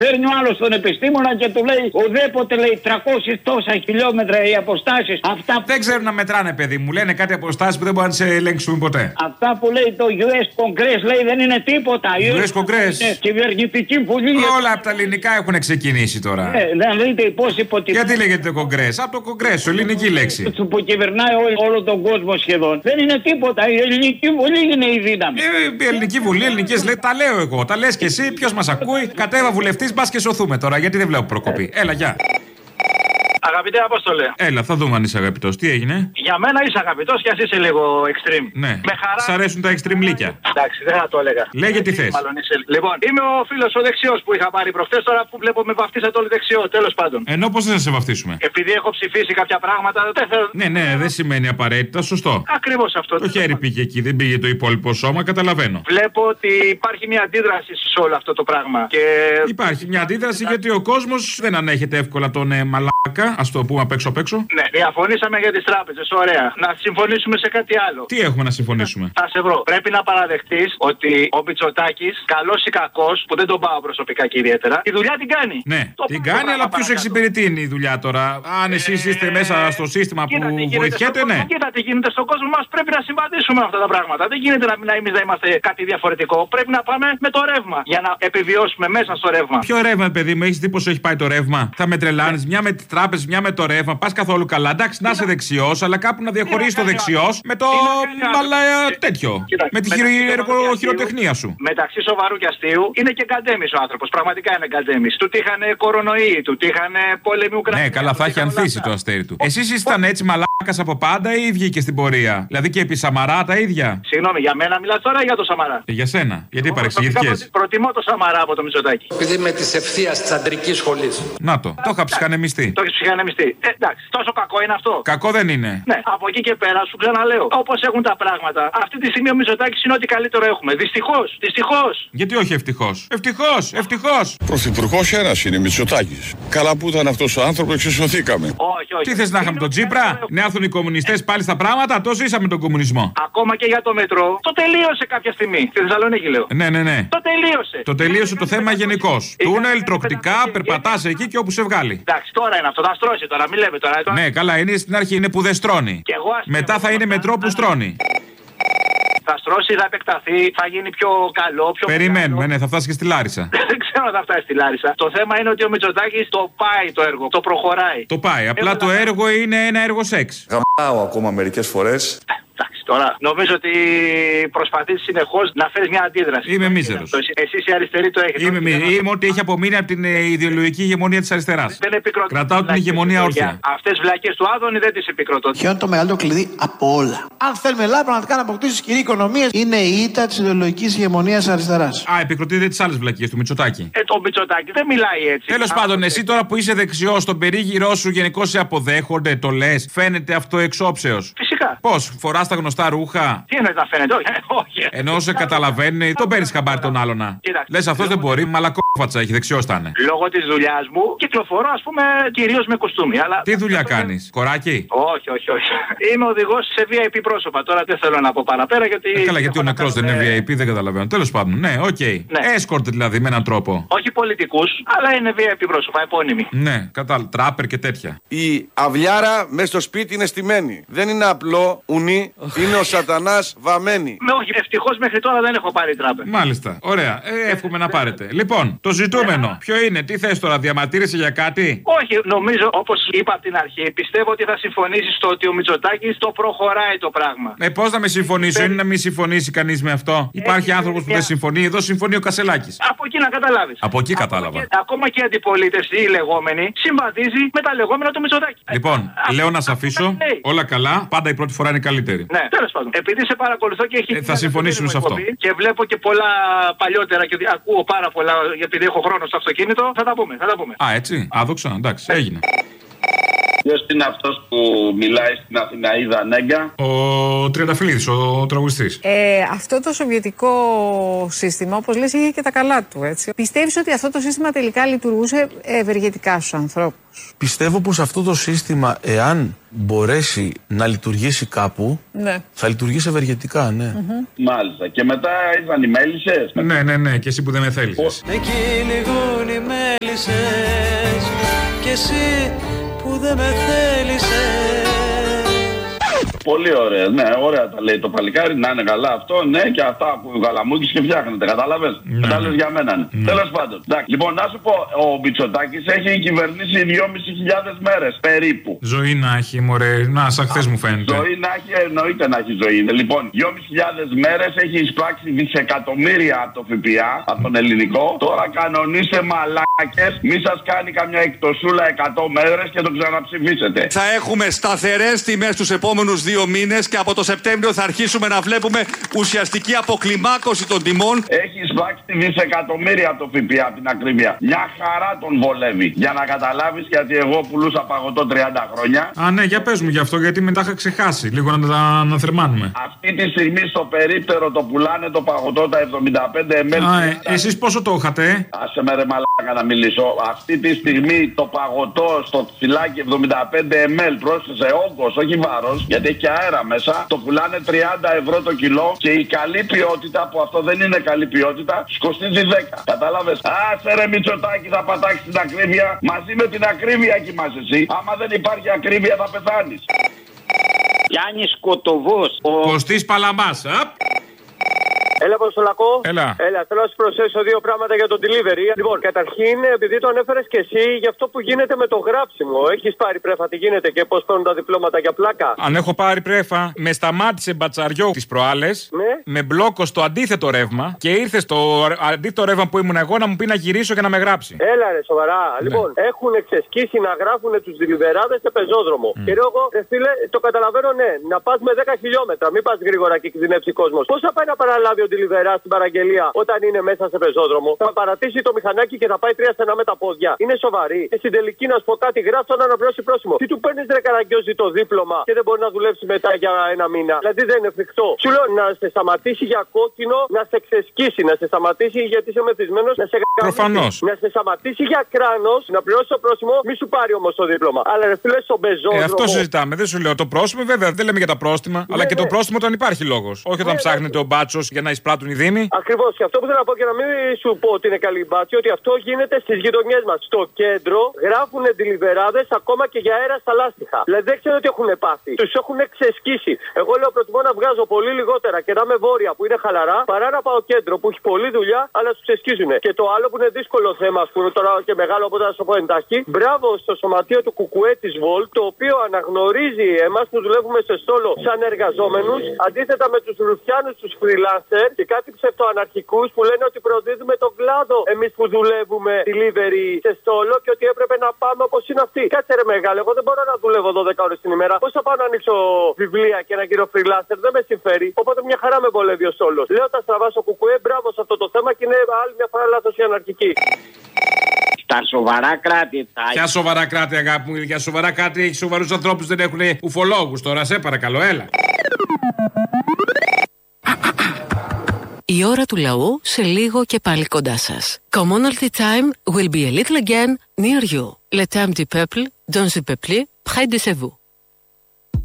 Παίρνει ο άλλος τον επιστήμονα και του λέει: ουδέποτε λέει 300 τόσα χιλιόμετρα οι αποστάσεις. Αυτά δεν ξέρουν να μετράνε, παιδί μου. Λένε κάτι αποστάσεις που δεν μπορούν να σε ελέγξουν ποτέ. Αυτά που λέει το US Congress λέει δεν είναι τίποτα. US Congress. Κυβερνητική βουλή. Όλα από τα ελληνικά έχουν ξεκινήσει τώρα. Να δείτε πώς υποτιμάται. Γιατί λέγεται το Congress? Από το Congress, ελληνική λέξη. Που κυβερνάει όλο τον κόσμο σχεδόν. Δεν είναι τίποτα. Η ελληνική βουλή είναι η δύναμη. Η ελληνική βουλή, ελληνικές λέει, τα λέω εγώ. Τα λες και εσύ, ποιος μας ακούει. Κατέβα βουλευτής, μπας και σωθούμε τώρα. Γιατί δεν βλέπω προκοπή. Έλα, γεια. Αγαπητέ Απόστολε. Έλα, θα δούμε αν είσαι αγαπητός. Τι έγινε? Για μένα είσαι αγαπητός και ας είσαι λίγο extreme. Ναι. Με χαρά. Σ' αρέσουν τα extreme λύκια. Εντάξει, δεν θα το έλεγα. Λέγε τι θες. Λοιπόν, είμαι ο φίλος ο δεξιός που είχα πάρει προχθές. Τώρα που βλέπω με βαφτίσατε όλοι δεξιό. Τέλος πάντων. Ενώ πώς δεν σε βαφτίσουμε? Επειδή έχω ψηφίσει κάποια πράγματα, δεν θέλω. Ναι, δεν σημαίνει απαραίτητα. Σωστό. Ακριβώς αυτό. Το χέρι πήγε εκεί, δεν πήγε το υπόλοιπο σώμα, καταλαβαίνω. Βλέπω ότι υπάρχει μια αντίδραση σε όλο αυτό το πράγμα. Και... Υπάρχει μια αντίδραση γιατί ο κόσμος δεν ανέχεται εύκολα τον μαλάκα, ας το πούμε απ' έξω. Ναι, διαφωνήσαμε για τις τράπεζες. Ωραία. Να συμφωνήσουμε σε κάτι άλλο. Τι έχουμε να συμφωνήσουμε? Θα σε βρω. Πρέπει να παραδεχτείς ότι ο Μητσοτάκης, καλός ή κακός, που δεν τον πάω προσωπικά και ιδιαίτερα, τη δουλειά την κάνει. Ναι, την κάνει, αλλά ποιους εξυπηρετεί είναι η δουλειά τώρα? Αν εσείς είστε μέσα στο σύστημα που βοηθιέται, ναι. Κοίτα τι γίνεται στον κόσμο μας. Πρέπει να συμβαδίσουμε με αυτά τα πράγματα. Δεν γίνεται να εμείς να είμαστε κάτι διαφορετικό. Πρέπει να πάμε με το ρεύμα για να επιβιώσουμε μέσα στο ρεύμα. Ποιο ρεύμα, παιδί μου, έχεις δει πως έχει πάει το ρεύμα? Θα με τρελάνεις, μια με τις τράπεζες, μια με το ρεύμα. Πας καθόλου καλά. Εντάξει, να είσαι δεξιός, αλλά κάπου να διαχωρίσεις το δεξιός με το. Αλλά τέτοιο. Με τη χειροτεχνία σου. Μεταξύ σοβαρού και αστείου είναι και γκαντέμις ο άνθρωπος. Πραγματικά είναι γκαντέμις. Του τύχανε κορονοϊοί, του τύχανε πόλεμοι Ουκρανία. Ναι, καλά, θα έχει ανθίσει το αστέρι του. Εσείς ήσταν έτσι μαλάκας από πάντα ή βγήκε στην πορεία? Δηλαδή και επί Σαμαρά τα ίδια. Συγγνώμη, για μένα μιλάς τώρα ή για το Σαμαρά? Για σένα. Γιατί παρεξηγήθηκες? Προτιμώ το Σαμαρά από το Μητσοτάκη. Επειδή είμαι της ευθείας της αντρικής σχολής. Να το είχα ψυχανεμιστεί. Το έχεις ψυχανεμιστεί. Εντάξει, τόσο κακό είναι αυτό? Κακό δεν είναι. Ναι, από εκεί και πέρα σου ξαναλέω. Όπως έχουν τα πράγματα, αυτή τη στιγμή ο Μητσοτάκης είναι ό,τι καλύτερο έχουμε. Δυστυχώς. Γιατί όχι ευτυχώς? Ευτυχώς. Πρωθυπουργός ένας είναι, Μητσοτάκης. Καλά που ήταν αυτός ο άνθρωπος, εξισωθήκαμε. Όχι. Τι θες να είχαμε τον Τσίπρα? Να έρθουν οι κομμουνιστές πάλι στα πράγματα? Το ζήσαμε τον κομμουνισμό. Ακόμα και για το μετρό. Το τελείωσε κάποια στιγμή. Στη Θεσσαλονίκη λέω. Ναι. Το τελείωσε. Το τελείωσε το θέμα γενικώς. Τούνελ, τροκτικά, περπατάς εκεί και όπου σε βγάλει. Εντάξει, τώρα είναι αυτό. Θα στρώσει τώρα, μην λέμε τώρα. Ναι, καλά, είναι στην αρχή, είναι που δεν στρώνει. Μετά θα είναι μετρό που στρώνει. Θα στρώσει, θα επεκταθεί, θα γίνει πιο καλό, πιο. Περιμένουμε, ναι, θα φτάσει και στη Λάρισα. Δεν ξέρω αν θα φτάσει στη Λάρισα. Το θέμα είναι ότι ο Μητσοτάκης το πάει το έργο, το προχωράει. Το πάει. Απλά το έργο είναι ένα έργο σεξ. Γαμάω ακόμα μερικές φορές. Εντάξει, τώρα νομίζω ότι προσπαθείς συνεχώς να φέρεις μια αντίδραση. Είμαι μίζερος. Εσείς οι αριστεροί το έχετε. Είμαι ό,τι έχει απομείνει από την ιδεολογική ηγεμονία της αριστεράς. Κρατάω την ηγεμονία όρθια. Αυτές τις βλακίες του Άδωνη δεν τις επικροτώ. Ποιο είναι το μεγαλύτερο κλειδί από όλα? Αν θέλουμε Ελλάδα πραγματικά να αποκτήσει ισχυρή οικονομία, είναι η ήττα της ιδεολογικής ηγεμονίας αριστεράς. Επικροτείτε τις άλλες βλακίες του Μητσοτάκη. Το Μητσοτάκη δεν μιλάει έτσι. Τέλος πάντων, εσύ τώρα που είσαι δεξιός, τον περίγυρό σου γενικώς σε αποδέχονται, το λες, φαίνεται αυτό εξόψεως? Φυσικά. Πώς, φοράς τα γνωστά ρούχα? Τι εννοείς να φαίνεται? Όχι. Ενώ σε καταλαβαίνει, τον παίρνεις χαμπάρι τον άλλον. Λες αυτός δεν μπορεί, μαλακόφατσα έχει, δεξιός θα είναι. Λόγω της δουλειάς μου κυκλοφορώ, ας πούμε, κυρίως με κουστούμι. Αλλά... Τι δουλειά κάνεις, κοράκι? Όχι. Είμαι οδηγός σε VIP πρόσωπα. Τώρα δεν θέλω να πω παραπέρα γιατί. Καλά, γιατί ο νεκρός δεν είναι VIP, δεν καταλαβαίνω. Τέλος πάντων, ναι, οκ. Έσκορτ δηλαδή με έναν τρόπο. Όχι πολιτικούς, αλλά είναι VIP πρόσωπα, επώνυμοι. Ναι, κατάλαβα. Τράπερ και τέτοια. Η αυλιάρα μέσα στο σπίτι είναι στημένη. Δεν είναι απλό ουνί, είναι ο σατανάς βαμμένη. Όχι, ευτυχώς μέχρι τώρα δεν έχω πάρει τράπερ. Μάλιστα, ωραία. Εύχομαι να πάρετε. Λοιπόν, το ζητούμενο. Ποιο είναι, τι θες τώρα, διαμαρτύρεσαι για κάτι? Όχι, νομίζω, όπως είπα από την αρχή, πιστεύω ότι θα συμφωνήσεις στο ότι ο Μητσοτάκης το προχωράει το πράγμα. Πώς να με συμφωνήσω, είναι να μην συμφωνήσει κανείς με αυτό? Υπάρχει άνθρωπος που δεν συμφωνεί, εδώ συμφωνεί ο Κασελάκης. Από εκεί να καταλάβεις. Από εκεί κατάλαβα. Ακόμα και η αντιπολίτευση, η λεγόμενη, συμβαδίζει με τα λεγόμενα του Μητσοτάκη. Λοιπόν, λέω να σε αφήσω. Όλα καλά, πάντα η πρώτη φορά είναι καλύτερη. Ναι, τέλος πάντων. Επειδή σε παρακολουθώ και έχει. Θα συμφωνήσουμε σε αυτό. Και βλέπω και πολλά παλιότερα και ακούω πάρα πολλά, επειδή έχω χρόνο στο αυτοκίνητο. Θα τα πούμε. Έτσι, άδοξα, εντάξει, έγινε. Ποιος είναι αυτός που μιλάει στην Αθηναίδα Νέγκα? Ο Τριανταφυλλίδης, ο τραγουδιστής. Αυτό το σοβιετικό σύστημα, όπως λες, είχε και τα καλά του, έτσι. Πιστεύεις ότι αυτό το σύστημα τελικά λειτουργούσε ευεργετικά στους ανθρώπους? Πιστεύω πως αυτό το σύστημα, εάν μπορέσει να λειτουργήσει κάπου, θα λειτουργήσει ευεργετικά, ναι. Μάλιστα. Και μετά ήρθαν οι μέλισσες. Ναι, και εσύ που δεν με θέλεις. Εκεί λιγούν οι μέλισσες και εσύ που δεν με θέλησες. Πολύ ωραία, ναι, ωραία τα λέει το παλικάρι, να είναι καλά αυτό, ναι, και αυτά που γαλαμούκεις και φτιάχνετε, κατάλαβες. Ναι. Τα λες για μένα. Ναι. Τέλος πάντων. Εντάξει, λοιπόν, να σου πω, ο Μητσοτάκης έχει κυβερνήσει 2.500 μέρες περίπου. Ζωή να έχει, μωρέ, να, σαν χθες μου φαίνεται. Ζωή να έχει, εννοείται να έχει ζωή. Λοιπόν, 2.500 μέρες έχει εισπράξει δισεκατομμύρια από το ΦΠΑ, από τον ελληνικό. Τώρα κανονίστε μαλάκες, μη σας κάνει καμιά εκτοσούλα 100 μέρες και τον ξαναψηφίσετε. Θα έχουμε σταθερές τιμές τους επόμενους 2 μήνες και από το Σεπτέμβριο θα αρχίσουμε να βλέπουμε ουσιαστική αποκλιμάκωση των τιμών. Έχει εισπράξει δισεκατομμύρια από το ΦΠΑ, από την ακρίβεια. Μια χαρά τον βολεύει. Για να καταλάβεις, γιατί εγώ πουλούσα παγωτό 30 χρόνια. Α, ναι, για πες μου γι' αυτό, γιατί μετά είχα ξεχάσει. Λίγο να τα αναθερμάνουμε. Αυτή τη στιγμή στο περίπτερο το πουλάνε το παγωτό τα 75 ml. Εσείς πόσο το είχατε? Άσε με ρε μαλάκα να μιλήσω. Αυτή τη στιγμή το παγωτό στο φυλάκι 75 ml, πρόσθεσε όγκος, όχι βάρος, γιατί έχει και αέρα μέσα, το πουλάνε 30 ευρώ το κιλό και η καλή ποιότητα, που αυτό δεν είναι καλή ποιότητα, κοστίζει 10. Κατάλαβες? Άσε ρε Μητσοτάκη, θα πατάξεις την ακρίβεια. Μαζί με την ακρίβεια κοιμάσαι εσύ. Άμα δεν υπάρχει ακρίβεια θα πεθάνεις. Γιάννης Κοτοβός. Κωστής Παλαμάς. Έλα, Αποστολακό. Έλα. Θέλω να σου προσθέσω 2 πράγματα για το delivery. Λοιπόν, καταρχήν, επειδή το ανέφερες και εσύ, για αυτό που γίνεται με το γράψιμο. Έχεις πάρει πρέφα, τι γίνεται και πώς παίρνουν τα διπλώματα για πλάκα? Αν έχω πάρει πρέφα, με σταμάτησε μπατσαριό τις προάλλες. Ναι. Με μπλόκο στο αντίθετο ρεύμα και ήρθε στο αντίθετο ρεύμα που ήμουν εγώ να μου πει να γυρίσω και να με γράψει. Έλα, ρε, σοβαρά. Ναι. Λοιπόν, έχουν ξεσκίσει να γράφουν τους δηληβεράδες σε πεζόδρομο. Και λέω εγώ, φίλε, το καταλαβαίνω, ναι, να πας με 10 χιλιόμετρα, μην πας γρήγορα και κινδυνεύσει κόσμος. Πώς θα πάει να παραλάβει ο Ντιλιβερά στην παραγγελία όταν είναι μέσα σε πεζόδρομο? Θα παρατήσει το μηχανάκι και θα πάει 3 στενά με τα πόδια. Είναι σοβαρή. Και στην τελική να σου πω κάτι, γράφει να αναπληρώσει πρόσημο. Τι του παίρνει ρε καραγκιόζη το δίπλωμα και δεν μπορεί να δουλέψει μετά για 1 μήνα? Δηλαδή δεν είναι φρικτό. Σου λέω να σε σταματήσει για κόκκινο, να σε ξεσκίσει, να σε σταματήσει γιατί είσαι μεθυσμένος, να σε γαμίσει. Προφανώς. Να σε σταματήσει για κράνος, να πληρώσει το πρόσημο, μη σου πάρει όμως το δίπλωμα. Αλλά ρε φίλε στον πεζόδρομο. Αυτό συζητάμε. Δεν σου λέω το πρόστιμο, βέβαια δεν λέμε για τα πρόστιμα, αλλά και το πρόστιμο όταν υπάρχει λόγος. Όχι όταν ψάχνεται ο μπάτσος για να εισπράττουν οι δήμοι. Ακριβώς. Και αυτό που θέλω να πω και να μην σου πω ότι είναι καλή μπάτσι, ότι αυτό γίνεται στις γειτονιές μας. Στο κέντρο γράφουν ντιλιβεράδες ακόμα και για αέρα στα λάστιχα. Δηλαδή δεν ξέρω τι έχουν πάθει. Τους έχουν ξεσκίσει. Εγώ λέω προτιμώ να βγάζω πολύ λιγότερα και να είμαι βόρεια που είναι χαλαρά, παρά να πάω κέντρο που έχει πολλή δουλειά, αλλά τους ξεσκίζουν. Και το άλλο που είναι δύσκολο θέμα, που είναι τώρα και μεγάλο, οπότε να σου πω εντάχει, μπράβο στο σωματείο του Κουκουέ της Βολ, το οποίο αναγνωρίζει εμάς που δουλεύουμε σε στόλο σαν εργαζόμενους, αντίθετα με τους ρουφιάνους, τους freelancer και κάτι ψευτοαναρχικούς που λένε ότι προδίδουμε τον κλάδο εμείς που δουλεύουμε delivery σε στόλο και ότι έπρεπε να πάμε όπως είναι αυτοί. Κάτσε ρε μεγάλο, εγώ δεν μπορώ να δουλεύω 12 ώρες την ημέρα. Πώς θα πάω να ανοίξω βιβλία και να γύρω freelancer? Δεν με συμφέρει. Οπότε μια χαρά με βολεύει ο στόλος. Λέω τα στραβά στο Κουκουέ, μπράβο σε αυτό το θέμα και είναι άλλη μια φορά λάθος η αναρχική. Στα σοβαρά κράτη. Ποια σοβαρά κράτη, αγάπη μου? Για σοβαρά κράτη έχει σοβαρούς ανθρώπους, δεν έχουν ουφολόγους τώρα. Σε παρακαλώ, έλα. Η ώρα του λαού σε λίγο και πάλι κοντά σας. Commonalty time will be a little again near you. Le temps du peuple, dans le peuple, près de vous.